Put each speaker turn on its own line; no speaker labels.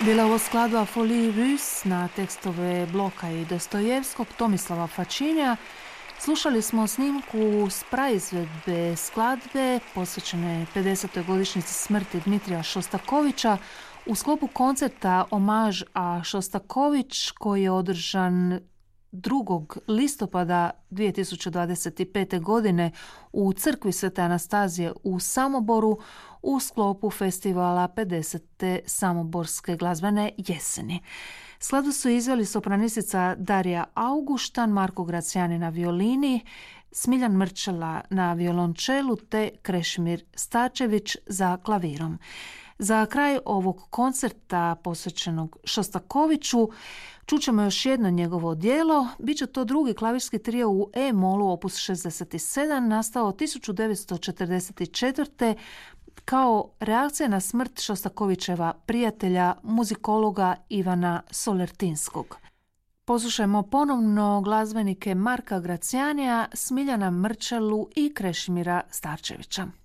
Bila je ovo skladba Folie Russe na tekstove Bloka i Dostojevskog, Tomislava Fačinja. Slušali smo snimku s praizvedbe skladbe posvećene 50. godišnjici smrti Dmitrija Šostakovića u sklopu koncerta Omaž a Šostaković koji je održan 2. listopada 2025. godine u crkvi Svete Anastazije u Samoboru u sklopu festivala 50. Samoborske glazbene jeseni. Skladbu su izveli sopranistica Darija Auguštan, Marko Gracijani na violini, Smiljan Mrčela na violončelu te Krešimir Starčević za klavirom. Za kraj ovog koncerta posvećenog Šostakoviću čućemo još jedno njegovo djelo. Biće to drugi klavirski trio u E-molu opus 67, nastao 1944. kao reakcija na smrt Šostakovićeva prijatelja, muzikologa Ivana Solertinskog. Poslušajmo ponovno glazbenike Marka Gracijanija, Smiljana Mrčelu i Krešimira Starčevića.